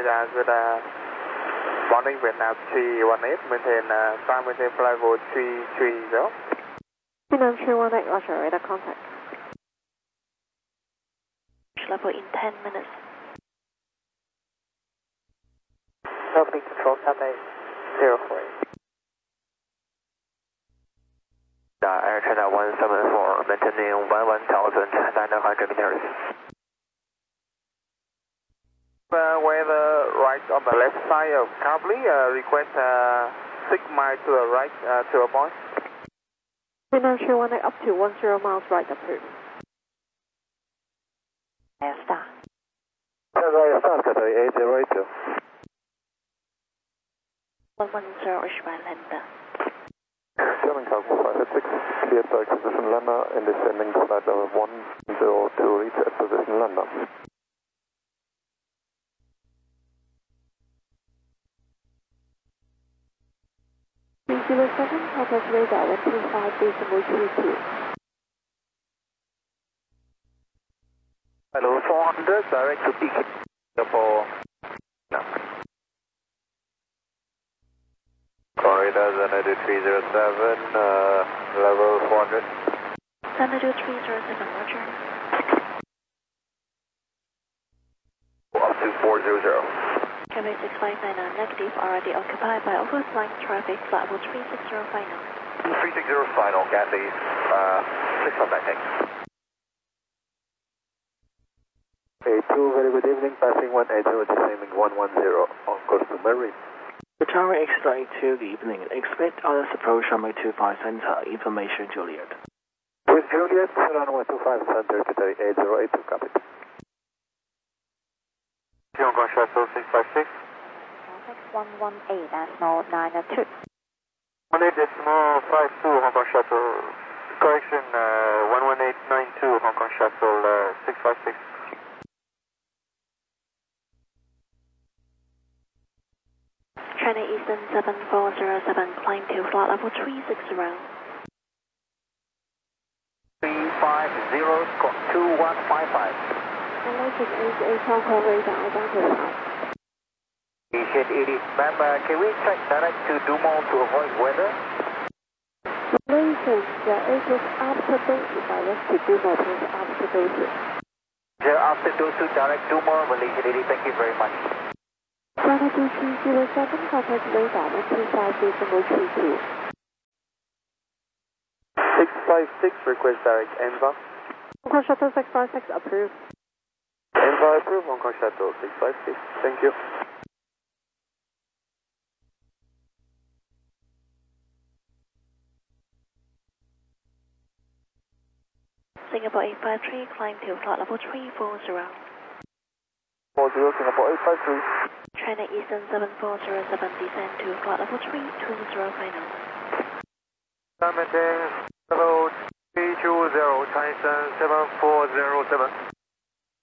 good morning, Vietnam 318, maintain time, maintain flight level 330. Vietnam 318, Roger, radar contact. Level in 10 minutes. Opening control, Southway 048. Air China 174, maintaining 11,900 meters. With right on the left side of Kabli, request 6 miles to the right to a point. Vietnam 318 up to 10 miles right approved. Star. Star, Cathay 8082. 110 Ishmael Lambda. German Cargo 556, cleared to position Lambda and descending to flight level 102, reach at position Lambda. 307, contact radar 125.32. Hello, 400, direct to peak. Singapore. No. Corridor Xanadu 307, level 400. Xanadu 307, Roger. Up to 400. Runway 6599 negative, already occupied by overflying traffic, flight level 360 final. 360 final, Cathay 6598. A2, very good evening, passing 180, descending 110, on course to Marine. The tower exit 82, good evening. Expect others approach runway 25 center, information Juliet. With Juliet, runway 25 center, Cathay 8082, copy. Hong Kong Shuttle 656. 118, decimal 92. 18.52, Hong Kong Shuttle. Correction, 11892, Hong Kong Shuttle 656. China Eastern 7407, climb to flight level 360. 350.2155. And latest 88 Hong Kong radar identified. Asian 80. Ma'am, can we check direct to Dumont to avoid weather? Latest, it is after Dosu, direct to Dumont, please after Dosu. After Dosu, direct Dumont, Malaysian 80, thank you very much. China 2307, contact radar 125.32. 656, request direct ENVA. Hong Kong Shuttle 656 approved. ENVA approved, Hong Kong Shuttle 656, thank you. Singapore 853, climb to flight level 340. 40, Singapore 853. China Eastern 7407, descend to flight level 320 final. Maintain level 320, China Eastern 7407.